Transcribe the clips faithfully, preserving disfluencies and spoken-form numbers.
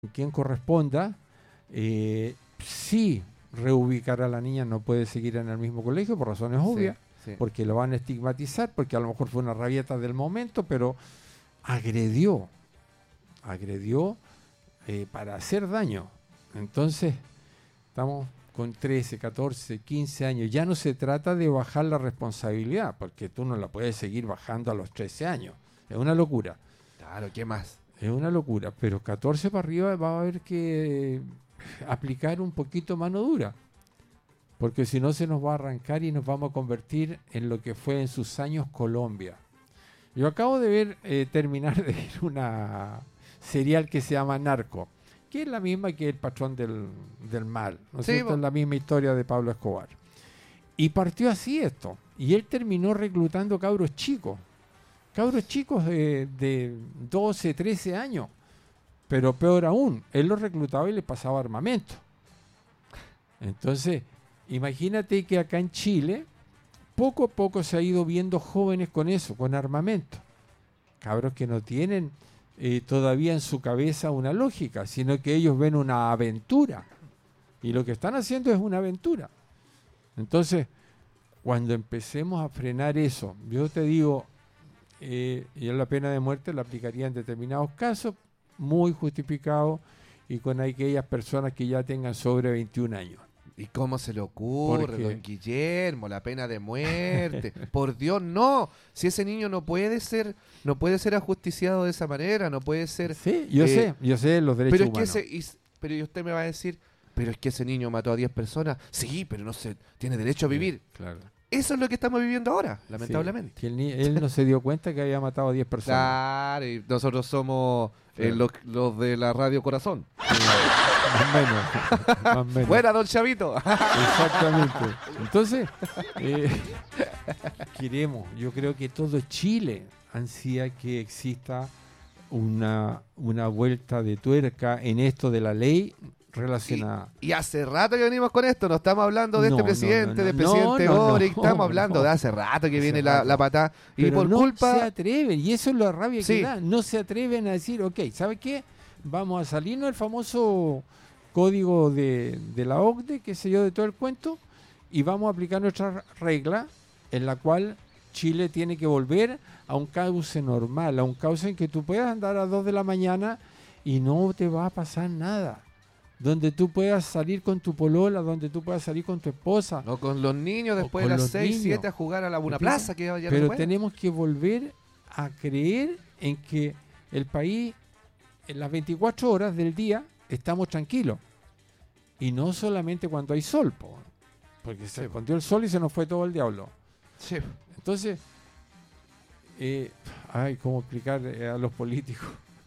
quien corresponda, eh, sí reubicar a la niña, no puede seguir en el mismo colegio por razones obvias, sí. porque lo van a estigmatizar, porque a lo mejor fue una rabieta del momento, pero agredió, agredió eh, para hacer daño. Entonces, estamos con trece, catorce, quince años. Ya no se trata de bajar la responsabilidad, porque tú no la puedes seguir bajando a los trece años. Es una locura. Claro, ¿qué más? Es una locura, pero catorce para arriba va a haber que aplicar un poquito mano dura, porque si no se nos va a arrancar y nos vamos a convertir en lo que fue en sus años Colombia. Yo acabo de ver, eh, terminar de ver una serial que se llama Narco, que es la misma que El Patrón del, del Mal, ¿no es Sí, cierto? po. Es la misma historia de Pablo Escobar. Y partió así esto, y él terminó reclutando cabros chicos, cabros chicos de, de doce, trece años, pero peor aún, él los reclutaba y les pasaba armamento. Entonces, imagínate que acá en Chile, poco a poco se ha ido viendo jóvenes con eso, con armamento. Cabros que no tienen eh, todavía en su cabeza una lógica, sino que ellos ven una aventura. Y lo que están haciendo es una aventura. Entonces, cuando empecemos a frenar eso, yo te digo, eh, yo la pena de muerte la aplicaría en determinados casos, muy justificado, y con aquellas personas que ya tengan sobre veintiún años. ¿Y cómo se le ocurre, Porque- don Guillermo, la pena de muerte? Por Dios, no. Si ese niño no puede ser, no puede ser ajusticiado de esa manera, no puede ser. Sí, yo eh, sé, yo sé los derechos Pero es que humanos. ese, y, pero y usted me va a decir, pero es que ese niño mató a diez personas. Sí, pero no se tiene derecho a vivir. Claro. Eso es lo que estamos viviendo ahora, lamentablemente. Sí, que el ni- él no se dio cuenta que había matado a diez personas. Claro, y nosotros somos eh, Claro. los, los de la Radio Corazón. Más o menos. Más o menos. Fuera, don Chavito. Exactamente. Entonces, eh, queremos, yo creo que todo Chile ansía que exista una, una vuelta de tuerca en esto de la ley relacionada. Y hace rato que venimos con esto, no estamos hablando de No, este no, presidente, no, no, del no, presidente no, no, Boric, estamos no. hablando de hace rato que Hace viene la, rato. la patada. Y Pero por no culpa... se atreven, y eso es la rabia Sí. que da. No se atreven a decir, ok, ¿sabe qué? Vamos a salirnos del famoso código de, de la O C D E, qué sé yo, de todo el cuento, y vamos a aplicar nuestra regla en la cual Chile tiene que volver a un cauce normal, a un cauce en que tú puedas andar a dos de la mañana y no te va a pasar nada. Donde tú puedas salir con tu polola, donde tú puedas salir con tu esposa. O con los niños O después con de las los seis, niños. siete a jugar a la una ¿Entiendes? plaza que ya no se Pero puede. tenemos que volver a creer en que el país, en las veinticuatro horas del día, estamos tranquilos. Y no solamente cuando hay sol, po, porque se Sí, po. escondió el sol y se nos fue todo el diablo. Sí. Entonces, eh, ay, ¿cómo explicar eh, a los políticos?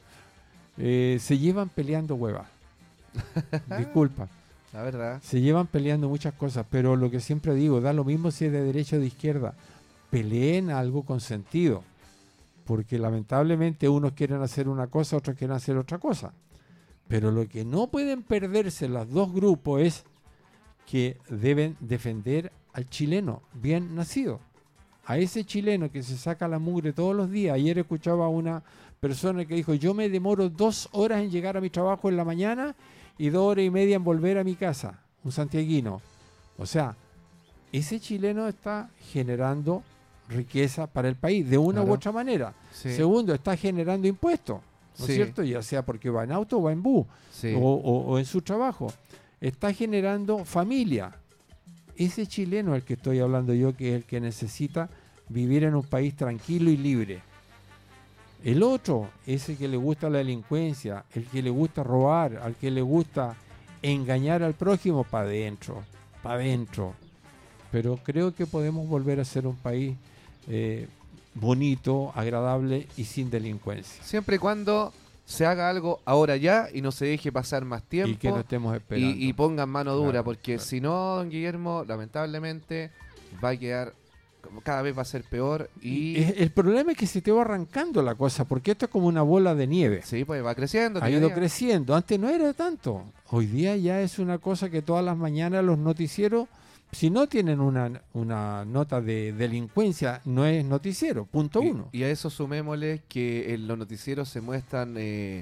Eh, se llevan peleando huevas. Disculpa. La verdad. Se llevan peleando muchas cosas, pero lo que siempre digo, da lo mismo si es de derecha o de izquierda. Peleen algo con sentido, porque lamentablemente unos quieren hacer una cosa, otros quieren hacer otra cosa. Pero lo que no pueden perderse los dos grupos es que deben defender al chileno bien nacido. A ese chileno que se saca la mugre todos los días. Ayer escuchaba a una persona que dijo, yo me demoro dos horas en llegar a mi trabajo en la mañana y dos horas y media en volver a mi casa, un santiaguino. O sea, ese chileno está generando riqueza para el país de una Claro. u otra manera. Sí. Segundo, está generando impuestos, ¿no Sí. es cierto? Ya sea porque va en auto o va en bus, Sí. o, o- o en su trabajo. Está generando familia. Ese chileno el que estoy hablando yo, que es el que necesita vivir en un país tranquilo y libre. El otro, ese que le gusta la delincuencia, el que le gusta robar, al que le gusta engañar al prójimo, para adentro, para adentro. Pero creo que podemos volver a ser un país eh, bonito, agradable y sin delincuencia. Siempre y cuando se haga algo ahora ya y no se deje pasar más tiempo. Y que no estemos esperando. y, y pongan mano dura, Claro, porque claro. si no, don Guillermo, lamentablemente va a quedar, cada vez va a ser peor y Es- El problema es que se te va arrancando la cosa, porque esto es como una bola de nieve. sí, pues va creciendo. Ha día a ido día. creciendo. Antes no era tanto. Hoy día ya es una cosa que todas las mañanas los noticieros, si no tienen una, una nota de delincuencia, no es noticiero. Punto Y- uno. Y, a eso sumémosle que en los noticieros se muestran eh,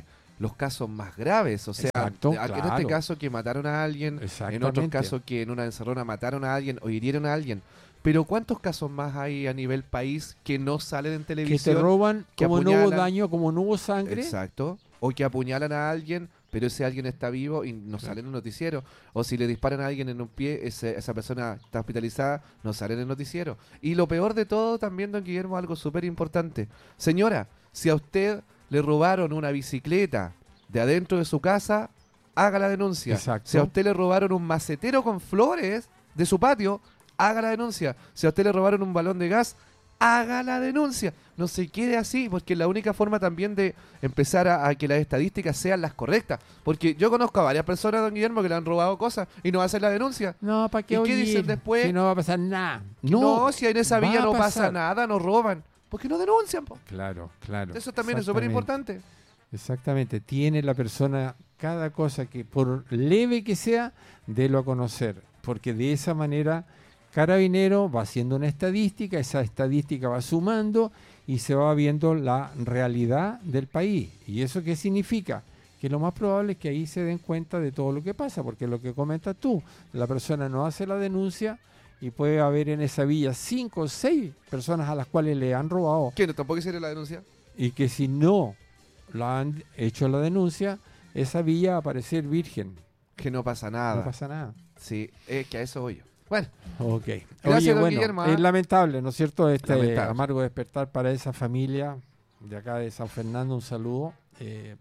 los casos más graves. O sea, Exacto, a- en claro. este caso que mataron a alguien, en Exactamente. otros casos que en una encerrona mataron a alguien o hirieron a alguien. Pero ¿cuántos casos más hay a nivel país que no salen en Que te televisión? roban, que como no hubo apuñalan. daño, como no hubo sangre. Exacto. O que apuñalan a alguien, pero ese alguien está vivo y no sale en el noticiero. O si le disparan a alguien en un pie, ese- esa persona está hospitalizada, no sale en el noticiero. Y lo peor de todo también, don Guillermo, algo súper importante. Señora, si a usted le robaron una bicicleta de adentro de su casa, haga la denuncia. Exacto. Si a usted le robaron un macetero con flores de su patio, haga la denuncia. Si a usted le robaron un balón de gas, haga la denuncia. No se quede así, porque es la única forma también de empezar a, a que las estadísticas sean las correctas. Porque yo conozco a varias personas, don Guillermo, que le han robado cosas y no hacen la denuncia. No, ¿para qué ¿Y qué oír? dicen después? Si no va a pasar nada. No, si en esa va villa a no pasa pasar. nada, no roban. Porque no denuncian, po. Claro, claro. Eso también es súper Exactamente. importante. Exactamente. Tiene la persona cada cosa que, por leve que sea, délo a conocer. Porque de esa manera, Carabinero va haciendo una estadística, esa estadística va sumando y se va viendo la realidad del país. ¿Y eso qué significa? Que lo más probable es que ahí se den cuenta de todo lo que pasa, porque lo que comentas tú, la persona no hace la denuncia y puede haber en esa villa cinco o seis personas a las cuales le han robado ¿Qué? ¿No tampoco hicieron la denuncia? y que si no la han hecho la denuncia, esa villa va a aparecer virgen. Que no pasa nada. No pasa nada. Sí, es que a eso voy yo. Bueno, Ok. Gracias, Oye, don bueno, Guillermo, ¿ah? es lamentable, ¿no es cierto? Este Lamentable. amargo despertar para esa familia de acá de San Fernando, un saludo. Eh,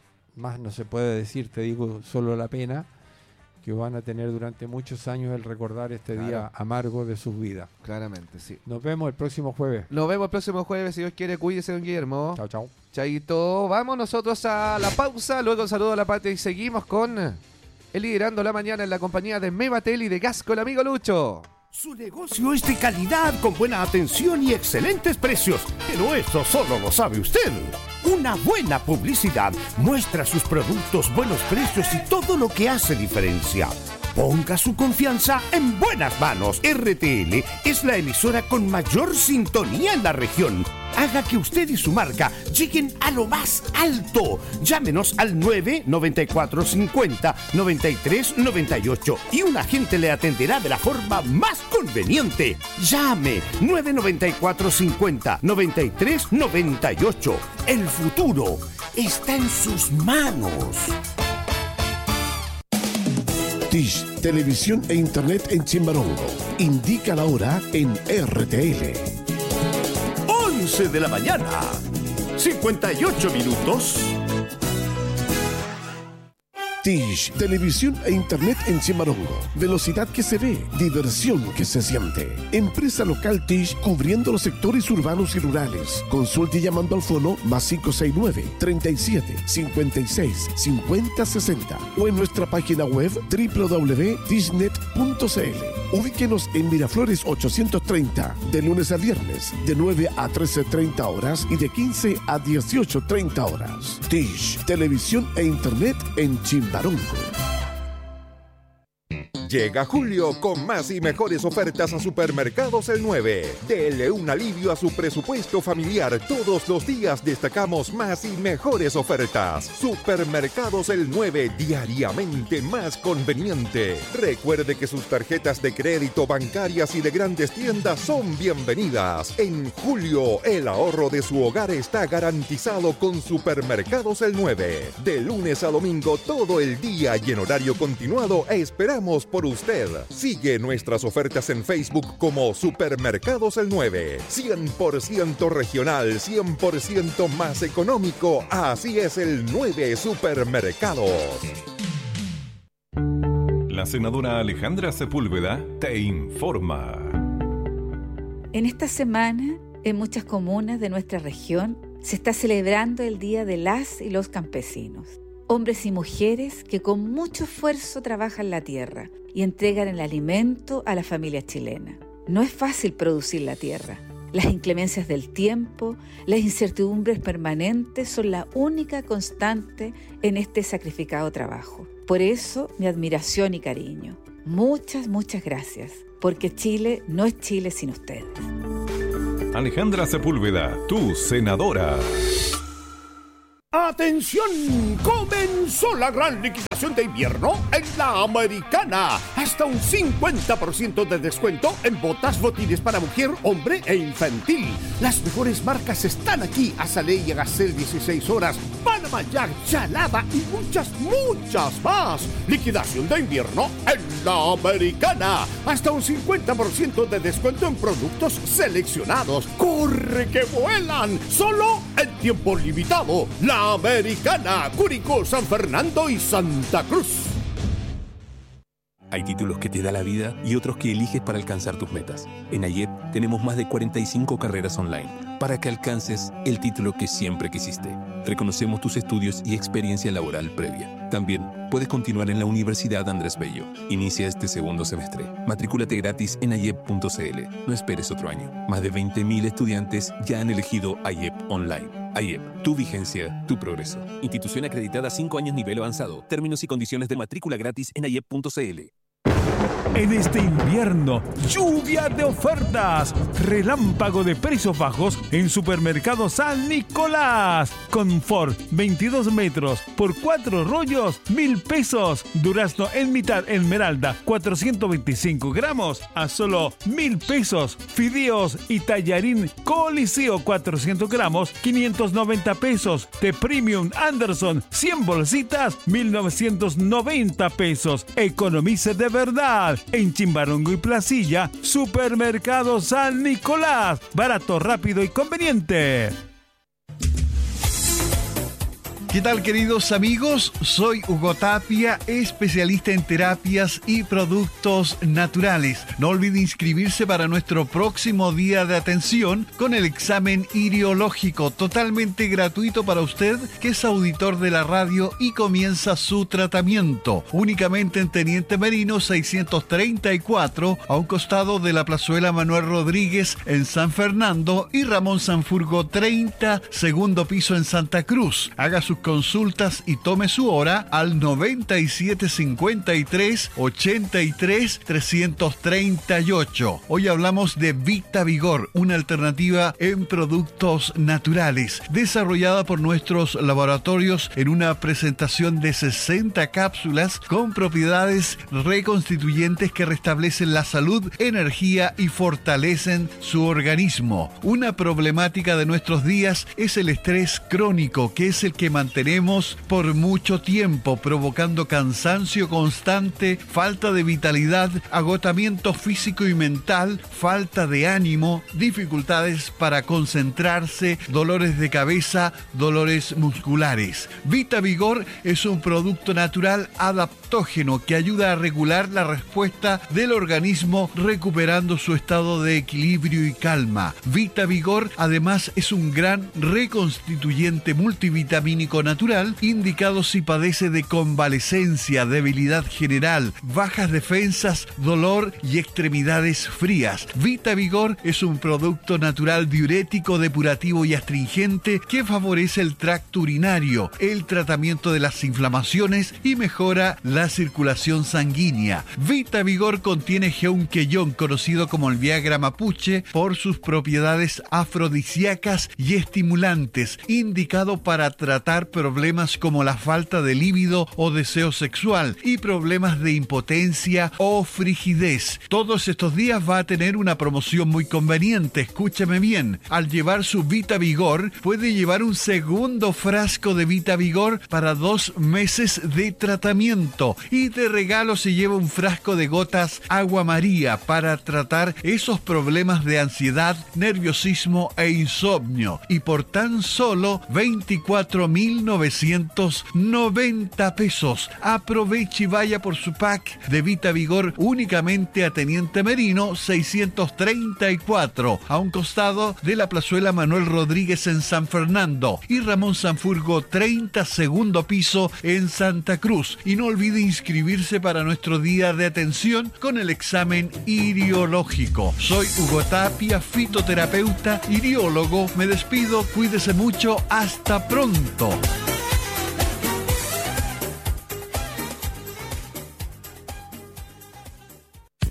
más no se puede decir, te digo, solo la pena que van a tener durante muchos años el recordar este Claro. día amargo de sus vidas. claramente, sí. Nos vemos el próximo jueves. Nos vemos el próximo jueves, si Dios quiere. Cuídese, don Guillermo. Chao, chao. Chaito, vamos nosotros a la pausa, luego un saludo a la patria y seguimos con el Liderando la Mañana en la compañía de Mevatel y de Gasco, el amigo Lucho. Su negocio es de calidad, con buena atención y excelentes precios. Pero eso solo lo sabe usted. Una buena publicidad muestra sus productos, buenos precios y todo lo que hace diferencia. Ponga su confianza en buenas manos. R T L es la emisora con mayor sintonía en la región. Haga que usted y su marca lleguen a lo más alto. Llámenos al nueve noventa y cuatro cincuenta noventa y tres noventa y ocho y un agente le atenderá de la forma más conveniente. Llame nueve noventa y cuatro cincuenta noventa y tres noventa y ocho. El futuro está en sus manos. Tish, televisión e internet en Chimbarongo. Indica la hora en R T L. once de la mañana, cincuenta y ocho minutos. Tish, televisión e internet en Chimbarongo. Velocidad que se ve, diversión que se siente. Empresa local Tish cubriendo los sectores urbanos y rurales. Consulte llamando al fono más cinco seis nueve, treinta y siete, cincuenta y seis, cincuenta sesenta o en nuestra página web doble u doble u doble u punto tishnet punto c l. Ubíquenos en Miraflores ochocientos treinta, de lunes a viernes, de nueve a trece treinta horas y de quince a dieciocho treinta horas. Tish, televisión e internet en Chimbarongo. Llega julio con más y mejores ofertas a Supermercados El nueve. Dele un alivio a su presupuesto familiar. Todos los días destacamos más y mejores ofertas. Supermercados El nueve, diariamente más conveniente. Recuerde que sus tarjetas de crédito, bancarias y de grandes tiendas son bienvenidas. En julio, el ahorro de su hogar está garantizado con Supermercados El nueve. De lunes a domingo, todo el día y en horario continuado, esperamos por usted. Sigue nuestras ofertas en Facebook como Supermercados El nueve. cien por ciento regional, cien por ciento más económico. Así es el nueve Supermercados. La senadora Alejandra Sepúlveda te informa. En esta semana, en muchas comunas de nuestra región, se está celebrando el Día de las y los campesinos. Hombres y mujeres que con mucho esfuerzo trabajan la tierra y entregan el alimento a la familia chilena. No es fácil producir la tierra. Las inclemencias del tiempo, las incertidumbres permanentes son la única constante en este sacrificado trabajo. Por eso, mi admiración y cariño. Muchas, muchas gracias, porque Chile no es Chile sin ustedes. Alejandra Sepúlveda, tu senadora. ¡Atención! Comenzó la gran liquidación de invierno en La Americana. Hasta un cincuenta por ciento de descuento en botas, botines para mujer, hombre e infantil. Las mejores marcas están aquí. Azalea, Gazelle dieciséis horas, Panama Jack, Chalaba y muchas, muchas más. Liquidación de invierno en La Americana. Hasta un cincuenta por ciento de descuento en productos seleccionados. ¡Corre que vuelan! Solo en tiempo limitado. La Americana, Curicó, San Fernando y Santa Cruz. Hay títulos que te da la vida y otros que eliges para alcanzar tus metas. En AYEP tenemos más de cuarenta y cinco carreras online para que alcances el título que siempre quisiste. Reconocemos tus estudios y experiencia laboral previa. También puedes continuar en la Universidad Andrés Bello. Inicia este segundo semestre. Matrículate gratis en ayep punto c l. No esperes otro año. Más de veinte mil estudiantes ya han elegido AYEP Online. AYEP, tu vigencia, tu progreso. Institución acreditada cinco años nivel avanzado. Términos y condiciones de matrícula gratis en ayep punto c l. En este invierno, lluvia de ofertas, relámpago de precios bajos en Supermercado San Nicolás. Confort veintidós metros por cuatro rollos, mil pesos. Durazno en mitad Esmeralda, cuatrocientos veinticinco gramos a solo mil pesos. Fideos y tallarín Coliseo, cuatrocientos gramos, quinientos noventa pesos. Té Premium Anderson, cien bolsitas, mil novecientos noventa pesos. Economice de verdad. En Chimbarongo y Placilla, Supermercado San Nicolás. Barato, rápido y conveniente. ¿Qué tal, queridos amigos? Soy Hugo Tapia, especialista en terapias y productos naturales. No olvide inscribirse para nuestro próximo día de atención con el examen iriológico, totalmente gratuito para usted que es auditor de la radio y comienza su tratamiento. Únicamente en Teniente Merino seiscientos treinta y cuatro, a un costado de la Plazuela Manuel Rodríguez en San Fernando, y Ramón Sanfurgo treinta, segundo piso en Santa Cruz. Haga sus consultas y tome su hora al noventa y siete cincuenta y tres ochenta y tres trescientos treinta y ocho. Hoy hablamos de Vita Vigor, una alternativa en productos naturales, desarrollada por nuestros laboratorios en una presentación de sesenta cápsulas con propiedades reconstituyentes que restablecen la salud, energía y fortalecen su organismo. Una problemática de nuestros días es el estrés crónico, que es el que mantiene tenemos por mucho tiempo, provocando cansancio constante, falta de vitalidad, agotamiento físico y mental, falta de ánimo, dificultades para concentrarse, dolores de cabeza, dolores musculares. Vita Vigor es un producto natural adaptógeno que ayuda a regular la respuesta del organismo, recuperando su estado de equilibrio y calma. Vita Vigor además es un gran reconstituyente multivitamínico natural, indicado si padece de convalecencia, debilidad general, bajas defensas, dolor y extremidades frías. Vita Vigor es un producto natural diurético, depurativo y astringente que favorece el tracto urinario, el tratamiento de las inflamaciones y mejora la circulación sanguínea. Vita Vigor contiene Geunqueyón, conocido como el Viagra mapuche por sus propiedades afrodisíacas y estimulantes, indicado para tratar problemas como la falta de líbido o deseo sexual y problemas de impotencia o frigidez. Todos estos días va a tener una promoción muy conveniente. Escúcheme bien. Al llevar su Vita Vigor, puede llevar un segundo frasco de Vita Vigor para dos meses de tratamiento. Y de regalo se lleva un frasco de gotas Agua María para tratar esos problemas de ansiedad, nerviosismo e insomnio. Y por tan solo veinticuatro mil novecientos noventa pesos. Aproveche y vaya por su pack de Vita Vigor únicamente a Teniente Merino seiscientos treinta y cuatro, a un costado de la Plazuela Manuel Rodríguez en San Fernando, y Ramón Sanfurgo treinta, segundo piso en Santa Cruz. Y no olvide inscribirse para nuestro día de atención con el examen iriológico. Soy Hugo Tapia, fitoterapeuta, iriólogo. Me despido, cuídese mucho, hasta pronto.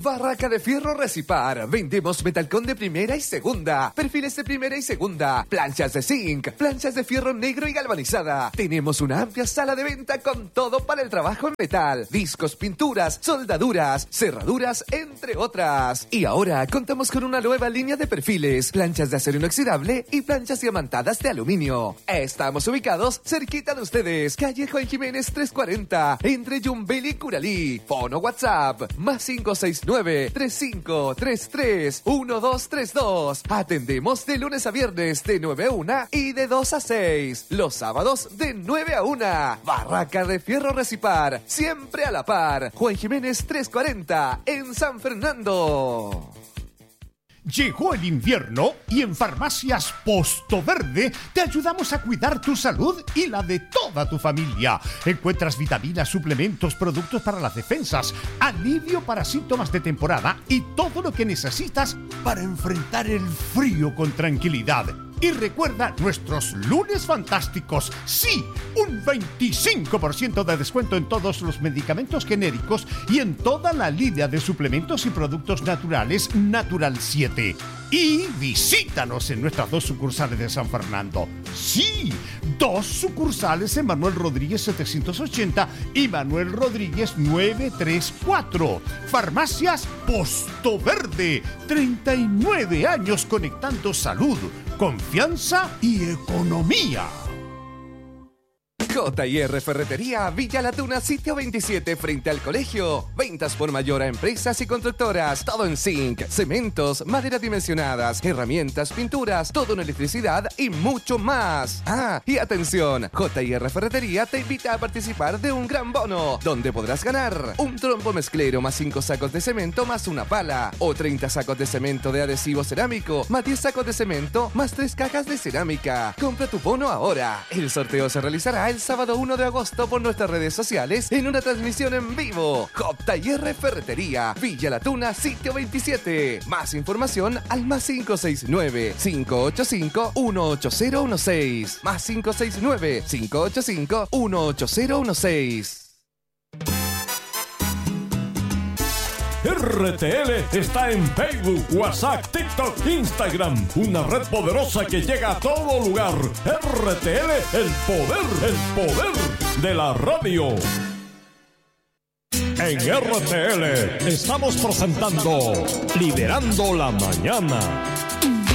Barraca de Fierro Recipar. Vendemos metalcón de primera y segunda, perfiles de primera y segunda, planchas de zinc, planchas de fierro negro y galvanizada. Tenemos una amplia sala de venta con todo para el trabajo en metal, discos, pinturas, soldaduras, cerraduras, entre otras. Y ahora contamos con una nueva línea de perfiles, planchas de acero inoxidable y planchas diamantadas de aluminio. Estamos ubicados cerquita de ustedes, calle Juan Jiménez trescientos cuarenta, entre Yumbel y Curalí. Fono WhatsApp, más cinco seis nueve, tres cinco tres tres, uno dos tres dos. Atendemos de lunes a viernes de nueve a una y de dos a seis. Los sábados de nueve a una. Barraca de Fierro Recipar, siempre a la par. Juan Jiménez trescientos cuarenta, en San Fernando. Llegó el invierno y en Farmacias Posto Verde te ayudamos a cuidar tu salud y la de toda tu familia. Encuentras vitaminas, suplementos, productos para las defensas, alivio para síntomas de temporada y todo lo que necesitas para enfrentar el frío con tranquilidad. Y recuerda nuestros lunes fantásticos. Sí, un veinticinco por ciento de descuento en todos los medicamentos genéricos y en toda la línea de suplementos y productos naturales Natural siete. Y visítanos en nuestras dos sucursales de San Fernando. Sí, dos sucursales en Manuel Rodríguez setecientos ochenta y Manuel Rodríguez novecientos treinta y cuatro. Farmacias Posto Verde. treinta y nueve años conectando salud, confianza y economía. J y R Ferretería Villa La Tuna, sitio veintisiete, frente al colegio. Ventas por mayor a empresas y constructoras. Todo en zinc, cementos, maderas dimensionadas, herramientas, pinturas, todo en electricidad y mucho más. Ah, y atención, J y R Ferretería te invita a participar de un gran bono, donde podrás ganar un trompo mezclero más cinco sacos de cemento más una pala, o treinta sacos de cemento de adhesivo cerámico más diez sacos de cemento más tres cajas de cerámica. Compra tu bono ahora. El sorteo se realizará el sábado uno de agosto por nuestras redes sociales en una transmisión en vivo. J y R Ferretería, Villa La Tuna, sitio veintisiete. Más información al más cinco seis nueve, cinco ocho cinco, uno ocho cero uno seis. Más cinco seis nueve, cinco ocho cinco, uno ocho cero uno seis. R T L está en Facebook, WhatsApp, TikTok, Instagram. Una red poderosa que llega a todo lugar. R T L, el poder, el poder de la radio. En R T L estamos presentando Liderando la Mañana.